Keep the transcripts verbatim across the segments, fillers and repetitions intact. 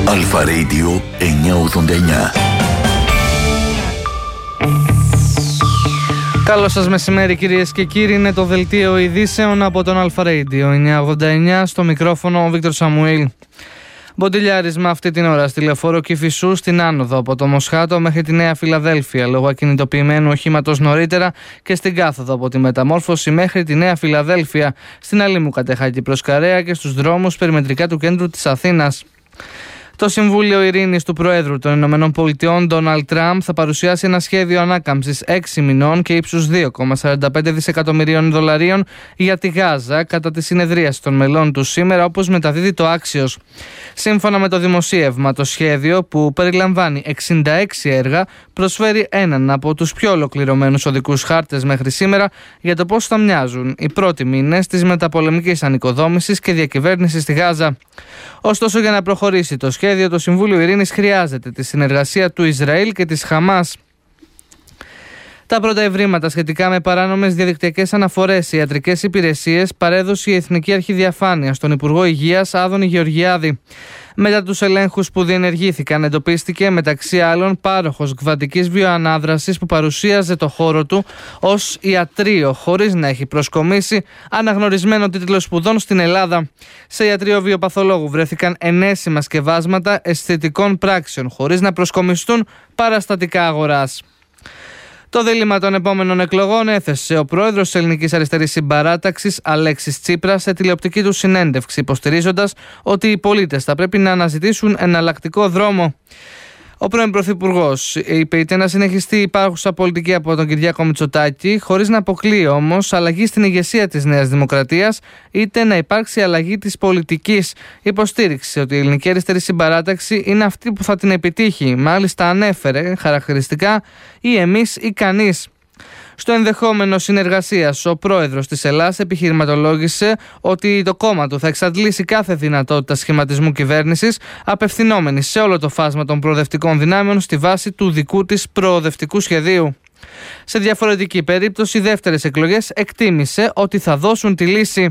Αλφα Radio εννιακόσια ογδόντα εννιά. Καλό σας μεσημέρι κυρίες και κύριοι, είναι το δελτίο ειδήσεων από τον Αλφα Radio εννιακόσια ογδόντα εννιά, στο μικρόφωνο ο Βίκτορ Σαμουήλ. Μποντιλιάρισμα αυτή την ώρα στη λεωφόρο Κηφισού στην άνοδο από το Μοσχάτο μέχρι τη Νέα Φιλαδέλφια λόγω ακινητοποιημένου οχήματος νωρίτερα και στην κάθοδο από τη Μεταμόρφωση μέχρι τη Νέα Φιλαδέλφια, στην Αλήμου Κατεχάκη προς Καρέα και στους δρόμους περιμετρικά του κέντρου της Αθήνας. Το Συμβούλιο Ειρήνης του Προέδρου των Ηνωμένων Πολιτειών, Ντόναλντ Τραμπ, θα παρουσιάσει ένα σχέδιο ανάκαμψης έξι μηνών και ύψους δύο κόμμα σαράντα πέντε δισεκατομμυρίων δολαρίων για τη Γάζα κατά τη συνεδρίαση των μελών του σήμερα, όπως μεταδίδει το Axios. Σύμφωνα με το δημοσίευμα, το σχέδιο, που περιλαμβάνει εξήντα έξι έργα, προσφέρει έναν από τους πιο ολοκληρωμένους οδικούς χάρτες μέχρι σήμερα για το πώς θα μοιάζουν οι πρώτοι μήνες της μεταπολεμικής ανοικοδόμησης και διακυβέρνησης στη Γάζα. Ωστόσο, για να προχωρήσει το σχέδιο, το Συμβούλιο Ειρήνης χρειάζεται τη συνεργασία του Ισραήλ και της Χαμάς. Τα πρώτα ευρήματα σχετικά με παράνομες διαδικτυακές αναφορές σε ιατρικές υπηρεσίες παρέδωσε η Εθνική Αρχή Διαφάνειας στον Υπουργό Υγείας Άδωνη Γεωργιάδη. Μετά τους ελέγχους που διενεργήθηκαν, εντοπίστηκε μεταξύ άλλων πάροχος κβαντικής βιοανάδρασης που παρουσίαζε το χώρο του ως ιατρείο χωρίς να έχει προσκομίσει αναγνωρισμένο τίτλο σπουδών στην Ελλάδα. Σε ιατρείο βιοπαθολόγου βρέθηκαν ενέσιμα σκευάσματα αισθητικών πράξεων χωρίς να προσκομιστούν παραστατικά αγοράς. Το δίλημμα των επόμενων εκλογών έθεσε ο πρόεδρος της Ελληνικής Αριστερής Συμπαράταξης, Αλέξης Τσίπρας, σε τηλεοπτική του συνέντευξη, υποστηρίζοντας ότι οι πολίτες θα πρέπει να αναζητήσουν εναλλακτικό δρόμο. Ο πρώην Πρωθυπουργός είπε είτε να συνεχιστεί η υπάρχουσα πολιτική από τον Κυριάκο Μητσοτάκη, χωρίς να αποκλείει όμως αλλαγή στην ηγεσία της Νέας Δημοκρατίας, είτε να υπάρξει αλλαγή της πολιτικής. Υποστήριξε ότι η Ελληνική Αριστερή Συμπαράταξη είναι αυτή που θα την επιτύχει. Μάλιστα ανέφερε χαρακτηριστικά ή εμείς ή κανείς. Στο ενδεχόμενο συνεργασίας, ο πρόεδρος της Ελλάς επιχειρηματολόγησε ότι το κόμμα του θα εξαντλήσει κάθε δυνατότητα σχηματισμού κυβέρνησης, απευθυνόμενη σε όλο το φάσμα των προοδευτικών δυνάμεων στη βάση του δικού της προοδευτικού σχεδίου. Σε διαφορετική περίπτωση, δεύτερες εκλογές εκτίμησε ότι θα δώσουν τη λύση.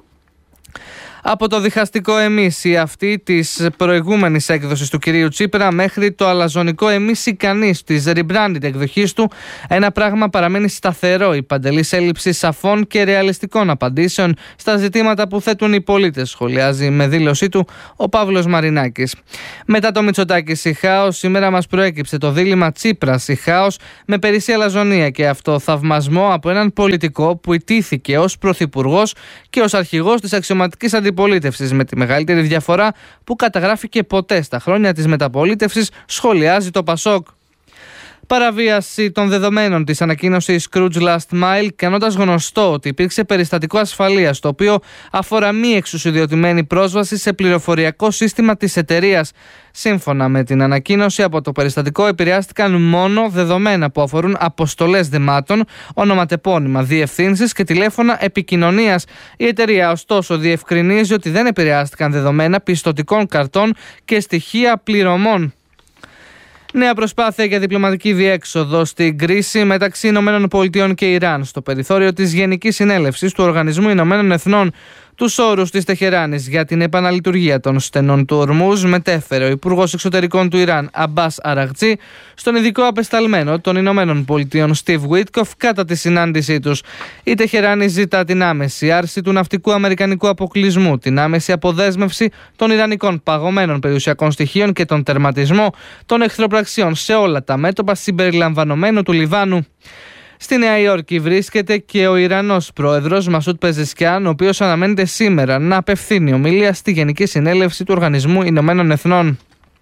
Από το διχαστικό εμείς αυτή της προηγούμενης έκδοσης του κυρίου Τσίπρα μέχρι το αλαζονικό εμείς ικανής της rebranded εκδοχής του, ένα πράγμα παραμένει σταθερό: η παντελής έλλειψη σαφών και ρεαλιστικών απαντήσεων στα ζητήματα που θέτουν οι πολίτες, σχολιάζει με δήλωσή του ο Παύλος Μαρινάκης. Μετά το Μητσοτάκης η χάος, σήμερα μας προέκυψε το δίλημμα Τσίπρας η χάος, με περισσή αλαζονία και αυτοθαυμασμό από έναν πολιτικό που ιτήθηκε ως πρωθυπουργός και ως αρχηγός της αξιωματικής αντιπολίτευσης, με τη μεγαλύτερη διαφορά που καταγράφηκε ποτέ στα χρόνια της μεταπολίτευσης, σχολιάζει το Πασόκ. Παραβίαση των δεδομένων της ανακοίνωσης Scrooge Last Mile, κάνοντας γνωστό ότι υπήρξε περιστατικό ασφαλείας, το οποίο αφορά μη εξουσιοδοτημένη πρόσβαση σε πληροφοριακό σύστημα της εταιρείας. Σύμφωνα με την ανακοίνωση, από το περιστατικό επηρεάστηκαν μόνο δεδομένα που αφορούν αποστολές δεμάτων, ονοματεπώνυμα, διευθύνσεις και τηλέφωνα επικοινωνίας. Η εταιρεία, ωστόσο, διευκρινίζει ότι δεν επηρεάστηκαν δεδομένα πιστωτικών καρτών και στοιχεία πληρωμών. Νέα προσπάθεια για διπλωματική διέξοδο στην κρίση μεταξύ Ηνωμένων Πολιτειών και Ιράν στο περιθώριο της Γενικής Συνέλευσης του Οργανισμού Ηνωμένων Εθνών. Τους όρους της Τεχεράνης για την επαναλειτουργία των στενών του Ορμούζ μετέφερε ο Υπουργός Εξωτερικών του Ιράν, Αμπάς Αραγτζή, στον ειδικό απεσταλμένο των Ηνωμένων Πολιτειών, Στιβ Βίτκοφ, κατά τη συνάντησή τους. Η Τεχεράνη ζητά την άμεση άρση του ναυτικού αμερικανικού αποκλεισμού, την άμεση αποδέσμευση των ιρανικών παγωμένων περιουσιακών στοιχείων και τον τερματισμό των εχθροπραξιών σε όλα τα μέτωπα, συμπεριλαμβανομένου του Λιβάνου. Στη Νέα Υόρκη βρίσκεται και ο Ιρανός πρόεδρος Μασούτ Πεζεσκιάν, ο οποίος αναμένεται σήμερα να απευθύνει ομιλία στη Γενική Συνέλευση του Οργανισμού Ηνωμένων Εθνών.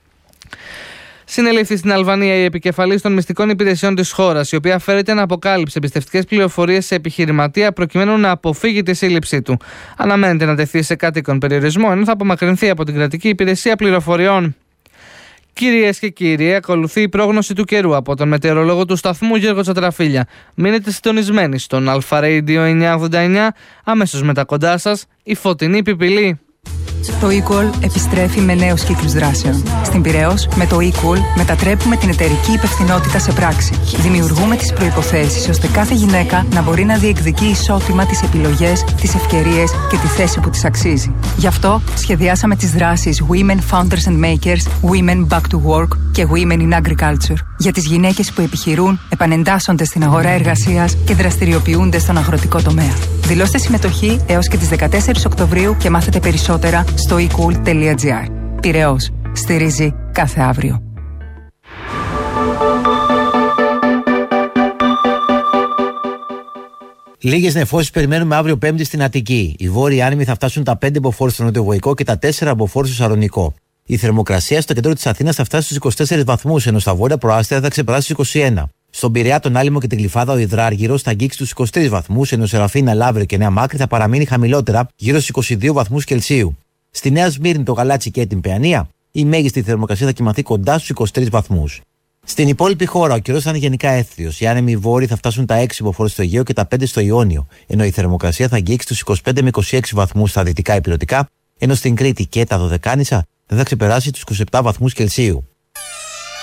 Συνελήφθη στην Αλβανία η επικεφαλής των μυστικών υπηρεσιών της χώρας, η οποία φέρεται να αποκάλυψε εμπιστευτικές πληροφορίες σε επιχειρηματία προκειμένου να αποφύγει τη σύλληψή του. Αναμένεται να τεθεί σε κάτοικον περιορισμό, ενώ θα απομακρυνθεί από την κρατική υπηρεσία πληροφοριών. Κυρίες και κύριοι, ακολουθεί η πρόγνωση του καιρού από τον μετεωρολόγο του σταθμού Γιώργο Τσατραφίλια. Μείνετε συντονισμένοι στον Αλφα Radio εννιακόσια ογδόντα εννιά, αμέσως μετά κοντά σας η Φωτεινή Πιπηλή. Το eQual επιστρέφει με νέους κύκλους δράσεων. Στην Πειραιώς, με το eQual μετατρέπουμε την εταιρική υπευθυνότητα σε πράξη. Δημιουργούμε τις προϋποθέσεις ώστε κάθε γυναίκα να μπορεί να διεκδικεί ισότιμα τις επιλογές, τις ευκαιρίες και τη θέση που της αξίζει. Γι' αυτό σχεδιάσαμε τις δράσεις Women Founders and Makers, Women Back to Work και Women in Agriculture για τις γυναίκες που επιχειρούν, επανεντάσσονται στην αγορά εργασίας και δραστηριοποιούνται στον αγροτικό τομέα. Δηλώστε συμμετοχή έως και τις δεκατέσσερις Οκτωβρίου και μάθετε περισσότερα στο ecool τελεία gr. Πειραιώς. Στηρίζει κάθε αύριο. Λίγες νεφώσεις περιμένουμε αύριο Πέμπτη στην Αττική. Οι βόρειοι άνεμοι θα φτάσουν τα πέντε μποφόρ στο νοτιοβοϊκό και τα τέσσερα μποφόρ στο Σαρονικό. Η θερμοκρασία στο κέντρο της Αθήνας θα φτάσει στους είκοσι τέσσερις βαθμούς, ενώ στα βόρεια προάστια θα ξεπεράσει τους είκοσι ένα. Στον Πειραιά, τον Άλυμο και την Γλυφάδα, ο Ιδράργυρος θα αγγίξει τους είκοσι τρεις βαθμούς, ενώ Σεραφείνα, Λαύριο και Νέα Μάκρη θα παραμείνει χαμηλότερα, γύρω στους είκοσι δύο βαθμούς Κελσίου. Στη Νέα Σμύρνη, το Γαλάτσι και την Παιανία, η μέγιστη θερμοκρασία θα κυμανθεί κοντά στους είκοσι τρεις βαθμούς. Στην υπόλοιπη χώρα, ο καιρός θα είναι γενικά έθριος. Οι άνεμοι βόρειοι θα φτάσουν τα έξι μποφόρ στο Αιγαίο και τα πέντε στο Ιόνιο, ενώ η θερμοκρασία θα αγγίξει τους είκοσι πέντε με είκοσι έξι βαθμούς στα δυτικά υπηρετικά, ενώ στην Κρήτη και τα Δωδεκάνησα δεν θα ξεπεράσει τους είκοσι επτά βαθμούς Κελσίου.